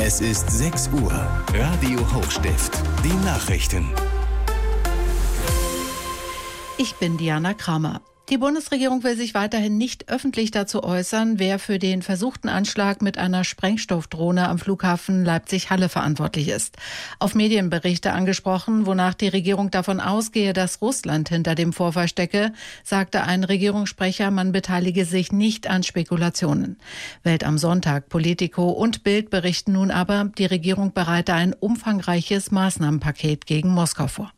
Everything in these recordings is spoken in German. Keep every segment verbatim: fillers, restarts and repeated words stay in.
Es ist sechs Uhr. Radio Hochstift. Die Nachrichten. Ich bin Diana Kramer. Die Bundesregierung will sich weiterhin nicht öffentlich dazu äußern, wer für den versuchten Anschlag mit einer Sprengstoffdrohne am Flughafen Leipzig-Halle verantwortlich ist. Auf Medienberichte angesprochen, wonach die Regierung davon ausgehe, dass Russland hinter dem Vorfall stecke, sagte ein Regierungssprecher, man beteilige sich nicht an Spekulationen. Welt am Sonntag, Politico und Bild berichten nun aber, die Regierung bereite ein umfangreiches Maßnahmenpaket gegen Moskau vor.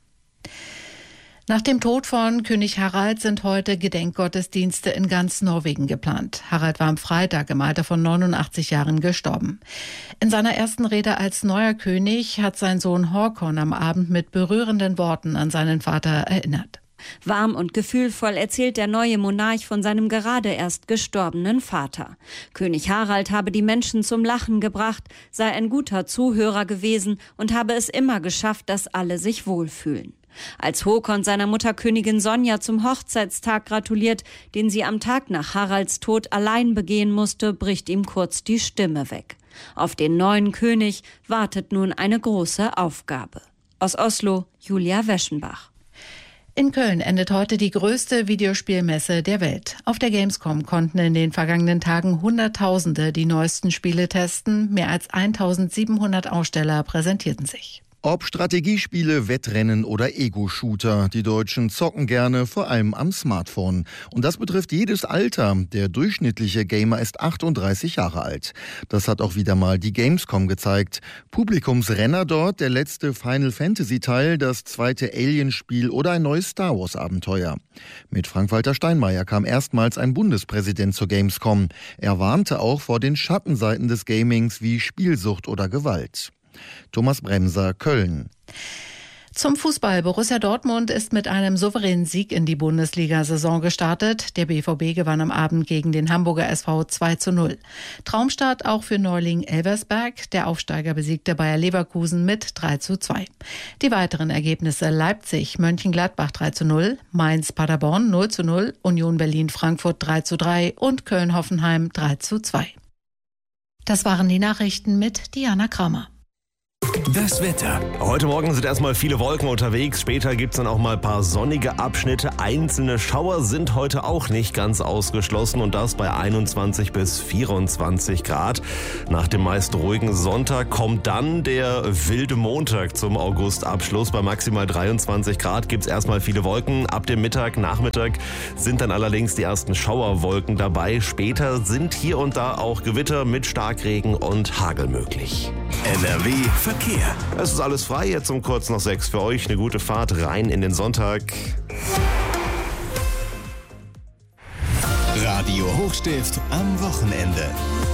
Nach dem Tod von König Harald sind heute Gedenkgottesdienste in ganz Norwegen geplant. Harald war am Freitag im Alter von neunundachtzig Jahren gestorben. In seiner ersten Rede als neuer König hat sein Sohn Håkon am Abend mit berührenden Worten an seinen Vater erinnert. Warm und gefühlvoll erzählt der neue Monarch von seinem gerade erst gestorbenen Vater. König Harald habe die Menschen zum Lachen gebracht, sei ein guter Zuhörer gewesen und habe es immer geschafft, dass alle sich wohlfühlen. Als Håkon seiner Mutter Königin Sonja zum Hochzeitstag gratuliert, den sie am Tag nach Haralds Tod allein begehen musste, bricht ihm kurz die Stimme weg. Auf den neuen König wartet nun eine große Aufgabe. Aus Oslo, Julia Weschenbach. In Köln endet heute die größte Videospielmesse der Welt. Auf der Gamescom konnten in den vergangenen Tagen Hunderttausende die neuesten Spiele testen. Mehr als eintausendsiebenhundert Aussteller präsentierten sich. Ob Strategiespiele, Wettrennen oder Ego-Shooter, die Deutschen zocken gerne, vor allem am Smartphone. Und das betrifft jedes Alter. Der durchschnittliche Gamer ist achtunddreißig Jahre alt. Das hat auch wieder mal die Gamescom gezeigt. Publikumsrenner dort, der letzte Final-Fantasy-Teil, das zweite Alien-Spiel oder ein neues Star Wars-Abenteuer. Mit Frank-Walter Steinmeier kam erstmals ein Bundespräsident zur Gamescom. Er warnte auch vor den Schattenseiten des Gamings wie Spielsucht oder Gewalt. Thomas Bremser, Köln. Zum Fußball. Borussia Dortmund ist mit einem souveränen Sieg in die Bundesliga-Saison gestartet. Der B V B gewann am Abend gegen den Hamburger S V zwei zu null. Traumstart auch für Neuling Elversberg. Der Aufsteiger besiegte Bayer Leverkusen mit drei zu zwei. Die weiteren Ergebnisse: Leipzig, Mönchengladbach drei zu null, Mainz, Paderborn null zu null, Union Berlin, Frankfurt drei zu drei und Köln-Hoffenheim drei zu zwei. Das waren die Nachrichten mit Diana Kramer. Das Wetter. Heute Morgen sind erstmal viele Wolken unterwegs. Später gibt es dann auch mal ein paar sonnige Abschnitte. Einzelne Schauer sind heute auch nicht ganz ausgeschlossen und das bei einundzwanzig bis vierundzwanzig Grad. Nach dem meist ruhigen Sonntag kommt dann der wilde Montag zum Augustabschluss. Bei maximal dreiundzwanzig Grad gibt es erstmal viele Wolken. Ab dem Mittag, Nachmittag sind dann allerdings die ersten Schauerwolken dabei. Später sind hier und da auch Gewitter mit Starkregen und Hagel möglich. N R W Verkehr. Es ist alles frei, jetzt um kurz nach sechs für euch. Eine gute Fahrt rein in den Sonntag. Radio Hochstift am Wochenende.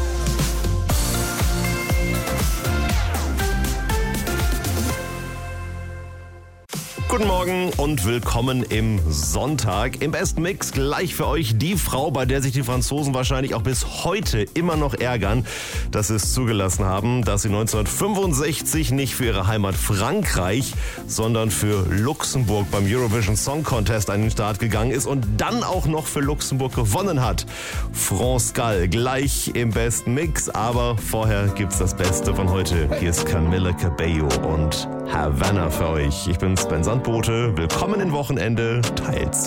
Guten Morgen und willkommen im Sonntag. Im besten Mix gleich für euch die Frau, bei der sich die Franzosen wahrscheinlich auch bis heute immer noch ärgern, dass sie es zugelassen haben, dass sie neunzehnhundertfünfundsechzig nicht für ihre Heimat Frankreich, sondern für Luxemburg beim Eurovision Song Contest an den Start gegangen ist und dann auch noch für Luxemburg gewonnen hat. France Gall gleich im besten Mix, aber vorher gibt's das Beste von heute. Hier ist Camila Cabello und Havana für euch. Ich bin Sven Sandbote. Willkommen im Wochenende, Teil zwei.